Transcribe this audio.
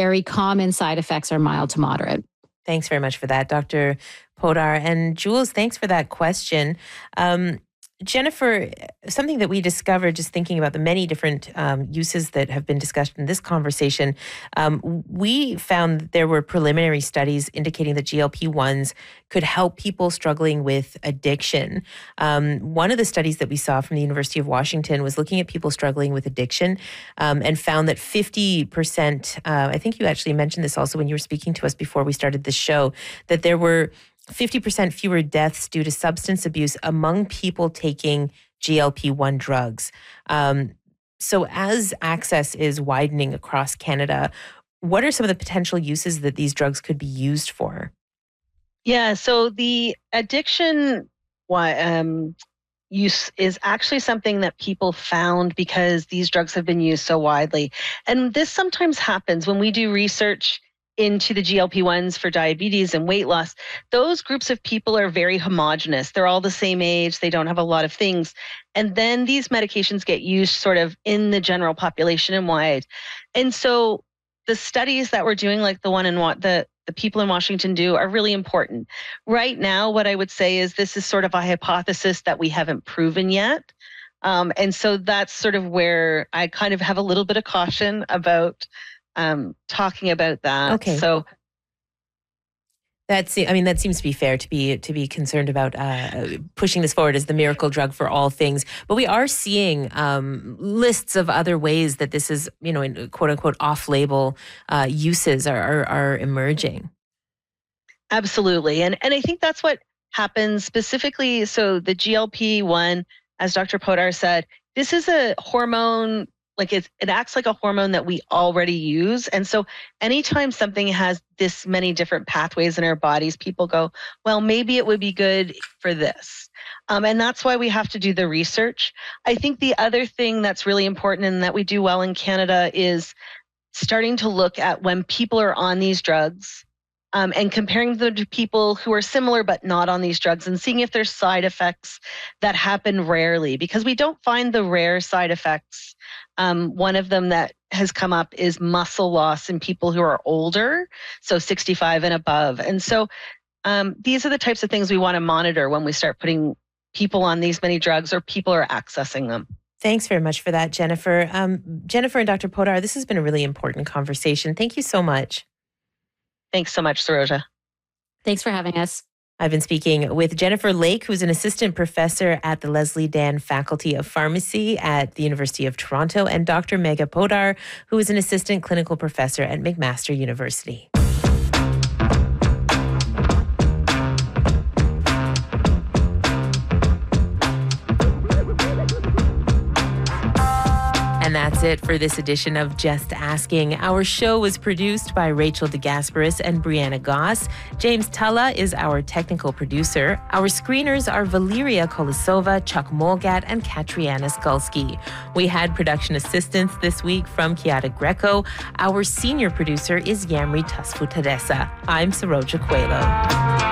very common side effects are mild to moderate. Thanks very much for that, Dr. Podar. And Jules, thanks for that question. Jennifer, something that we discovered just thinking about the many different uses that have been discussed in this conversation, we found that there were preliminary studies indicating that GLP-1s could help people struggling with addiction. One of the studies that we saw from the University of Washington was looking at people struggling with addiction and found that 50%, I think you actually mentioned this also when you were speaking to us before we started this show, that there were 50% fewer deaths due to substance abuse among people taking GLP-1 drugs. So as access is widening across Canada, what are some of the potential uses that these drugs could be used for? Yeah, so the addiction use is actually something that people found because these drugs have been used so widely. And this sometimes happens when we do research into the GLP-1s for diabetes and weight loss. Those groups of people are very homogenous. They're all the same age. They don't have a lot of things. And then these medications get used sort of in the general population and wide. And so the studies that we're doing, like the one in the people in Washington do, are really important. Right now, what I would say is this is sort of a hypothesis that we haven't proven yet. And so that's sort of where I kind of have a little bit of caution about talking about that. Okay. So that seems to be fair to be concerned about pushing this forward as the miracle drug for all things. But we are seeing lists of other ways that this is, in quote unquote off-label uses are emerging. Absolutely, and I think that's what happens specifically. So the GLP-1, as Dr. Podar said, this is a hormone. Like it acts like a hormone that we already use. And so anytime something has this many different pathways in our bodies, people go, well, maybe it would be good for this. And that's why we have to do the research. I think the other thing that's really important and that we do well in Canada is starting to look at when people are on these drugs and comparing them to people who are similar but not on these drugs and seeing if there's side effects that happen rarely, because we don't find the rare side effects. One of them that has come up is muscle loss in people who are older, so 65 and above. And so these are the types of things we want to monitor when we start putting people on these many drugs or people are accessing them. Thanks very much for that, Jennifer. Jennifer and Dr. Podar, this has been a really important conversation. Thank you so much. Thanks so much, Saroja. Thanks for having us. I've been speaking with Jennifer Lake, who's an assistant professor at the Leslie Dan Faculty of Pharmacy at the University of Toronto, and Dr. Megha Podar, who is an assistant clinical professor at McMaster University. And that's it for this edition of Just Asking. Our show was produced by Rachel DeGasperis and Brianna Goss. James Tulla is our technical producer. Our screeners are Valeria Kolisova, Chuck Molgat, and Katriana Skulski. We had production assistance this week from Kiata Greco. Our senior producer is Yamri Tasfutadesa. I'm Saroja Coelho.